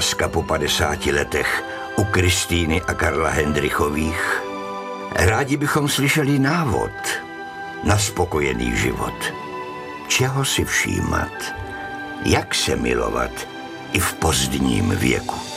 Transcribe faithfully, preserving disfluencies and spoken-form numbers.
láska po padesáti letech u Kristýny a Karla Hendrychových? Rádi bychom slyšeli návod na spokojený život. Čeho si všímat? Jak se milovat i v pozdním věku?